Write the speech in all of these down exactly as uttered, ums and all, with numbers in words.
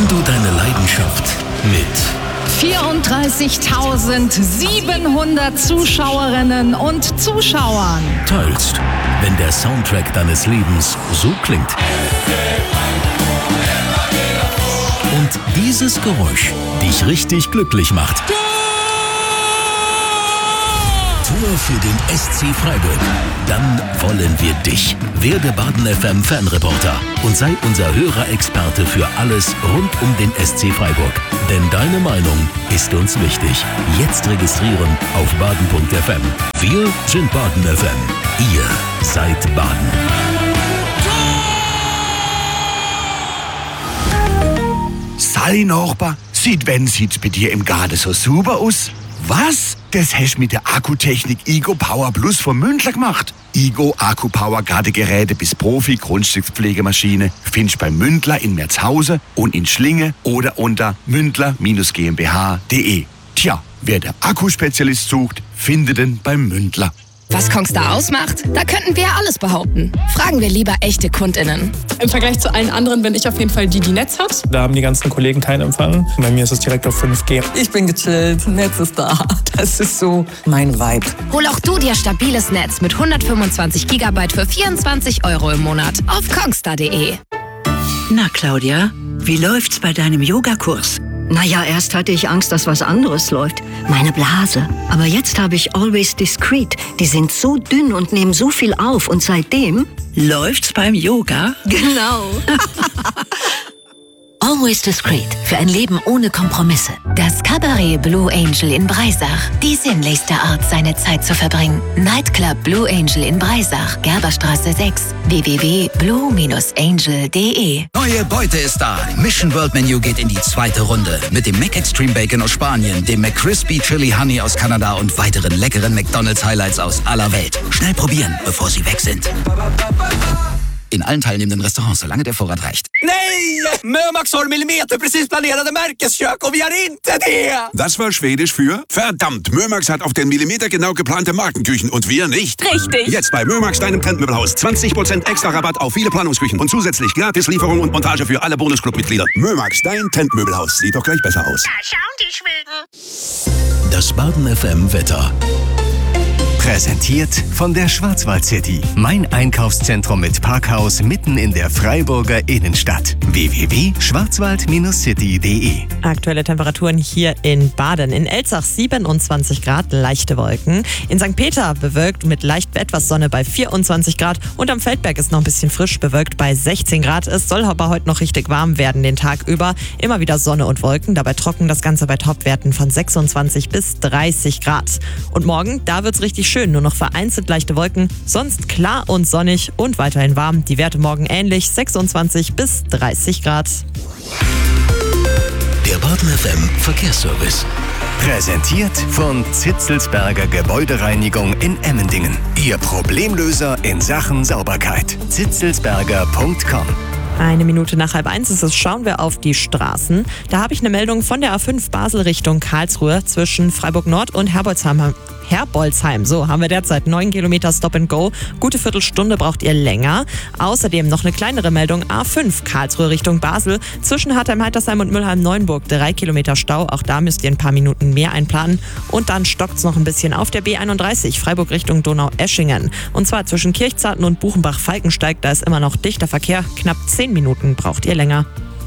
Wenn du deine Leidenschaft mit vierunddreißigtausendsiebenhundert Zuschauerinnen und Zuschauern teilst, wenn der Soundtrack deines Lebens so klingt und dieses Geräusch dich richtig glücklich macht. Tor für den S C Freiburg. Dann wollen wir dich. Werde Baden F M Fanreporter und sei unser Hörerexperte für alles rund um den S C Freiburg. Denn deine Meinung ist uns wichtig. Jetzt registrieren auf baden punkt f m. Wir sind Baden F M. Ihr seid Baden. Sally Nachbar, sieht wenn sieht's bei dir im Garten so super aus? Was? Das hast du mit der Akkutechnik Igo Power Plus von Mündler gemacht. Igo Akku Power Gartengeräte bis Profi Grundstückspflegemaschine findest du bei Mündler in Merzhausen und in Schlinge oder unter mündler Bindestrich GmbH punkt de. Tja, wer der Akkuspezialist sucht, findet ihn beim Mündler. Was Kongstar ausmacht? Da könnten wir ja alles behaupten. Fragen wir lieber echte KundInnen. Im Vergleich zu allen anderen bin ich auf jeden Fall die, die Netz hat. Da haben die ganzen Kollegen keinen Empfang. Bei mir ist es direkt auf fünf G. Ich bin gechillt, Netz ist da. Das ist so mein Vibe. Hol auch du dir stabiles Netz mit hundertfünfundzwanzig Gigabyte für vierundzwanzig Euro im Monat auf kongstar punkt de. Na Claudia, wie läuft's bei deinem Yogakurs? Naja, erst hatte ich Angst, dass was anderes läuft. Meine Blase. Aber jetzt habe ich Always Discreet. Die sind so dünn und nehmen so viel auf. Und seitdem läuft's beim Yoga. Genau. Always Discreet. Für ein Leben ohne Kompromisse. Das Cabaret Blue Angel in Breisach. Die sinnlichste Art, seine Zeit zu verbringen. Nightclub Blue Angel in Breisach. Gerberstraße sechs. w w w punkt blue angel punkt de. Neue Beute ist da. Mission World Menu geht in die zweite Runde. Mit dem Mac Extreme Bacon aus Spanien, dem McCrispy Chili Honey aus Kanada und weiteren leckeren McDonald's Highlights aus aller Welt. Schnell probieren, bevor sie weg sind. In allen teilnehmenden Restaurants, solange der Vorrat reicht. Nej! Mömax har millimeter precis planerade Märkeskök och vi har inte det! Das war Schwedisch für verdammt, Mömax hat auf den Millimeter genau geplante Markenküchen und wir nicht. Richtig. Jetzt bei Mömax, deinem Trendmöbelhaus. zwanzig Prozent extra Rabatt auf viele Planungsküchen und zusätzlich Gratislieferung und Montage für alle Bonusclub-Mitglieder. Mömax, dein Trendmöbelhaus. Sieht doch gleich besser aus. Da schauen die Schweden. Das Baden F M Wetter. Präsentiert von der Schwarzwald City. Mein Einkaufszentrum mit Parkhaus mitten in der Freiburger Innenstadt. w w w punkt schwarzwald city punkt de. Aktuelle Temperaturen hier in Baden. In Elzach siebenundzwanzig Grad, leichte Wolken. In Sankt Peter bewölkt mit leicht etwas Sonne bei vierundzwanzig Grad. Und am Feldberg ist noch ein bisschen frisch, bewölkt bei sechzehn Grad. Es soll aber heute noch richtig warm werden den Tag über. Immer wieder Sonne und Wolken, dabei trocken, das Ganze bei Topwerten von sechsundzwanzig bis dreißig Grad. Und morgen, da wird's richtig schön. Nur noch vereinzelt leichte Wolken, sonst klar und sonnig und weiterhin warm. Die Werte morgen ähnlich, sechsundzwanzig bis dreißig Grad. Der Baden F M Verkehrsservice. Präsentiert von Zitzelsberger Gebäudereinigung in Emmendingen. Ihr Problemlöser in Sachen Sauberkeit. zitzelsberger punkt com. Eine Minute nach halb eins ist es, schauen wir auf die Straßen. Da habe ich eine Meldung von der A fünf Basel Richtung Karlsruhe zwischen Freiburg Nord und Herbolzheim. Herbolzheim, so haben wir derzeit neun Kilometer Stop and Go. Gute Viertelstunde braucht ihr länger. Außerdem noch eine kleinere Meldung, A fünf Karlsruhe Richtung Basel. Zwischen Hartheim-Heitersheim und Mülheim-Neuenburg drei Kilometer Stau. Auch da müsst ihr ein paar Minuten mehr einplanen. Und dann stockt es noch ein bisschen auf der B einunddreißig Freiburg Richtung Donau-Eschingen. Und zwar zwischen Kirchzarten und Buchenbach-Falkensteig. Da ist immer noch dichter Verkehr. Knapp zehn Minuten braucht ihr länger.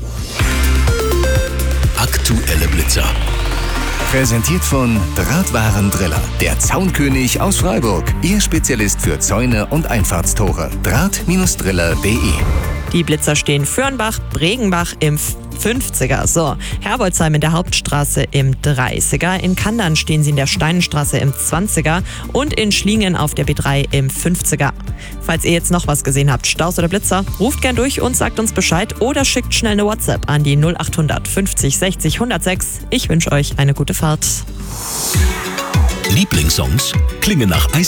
Aktuelle Blitzer. Präsentiert von Drahtwarendriller. Der Zaunkönig aus Freiburg. Ihr Spezialist für Zäune und Einfahrtstore. draht Driller punkt de. Die Blitzer stehen Fürnbach, Bregenbach im fünfziger. So, Herbolzheim in der Hauptstraße im dreißiger. In Kandern stehen sie in der Steinenstraße im zwanziger. Und in Schlingen auf der B drei im fünfziger. Falls ihr jetzt noch was gesehen habt, Staus oder Blitzer, ruft gern durch und sagt uns Bescheid oder schickt schnell eine WhatsApp an die null achthundert fünfzig sechzig hundertsechs. Ich wünsche euch eine gute Fahrt. Lieblingssongs klingen nach Eis.